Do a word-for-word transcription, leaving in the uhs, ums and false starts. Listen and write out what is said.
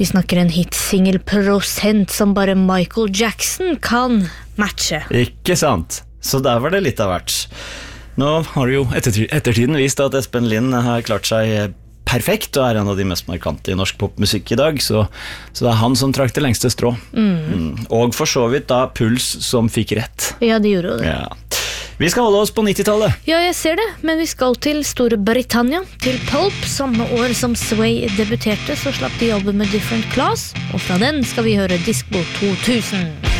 Vi snakker en hitsingelprosent som bare Michael Jackson kan matche. Ikke sant? Så der var det litt av hvert. Nå har det jo etter, ettertiden vist at Espen Lind har klart seg perfekt og er en av de mest markante i norsk popmusikk i dag, så, så det er han som trakk det lengste strå. Mm. Mm. Og for så vidt da Puls som fikk rett. Ja, de gjorde det. Ja. Vi skal holde oss på nittitallet. Ja, jeg ser det, men vi skal til Store Britannia, til Pulp. Samme år som Sway debuterte, så slapp de jobbe med Different Class, og fra den skal vi høre Disco to tusen.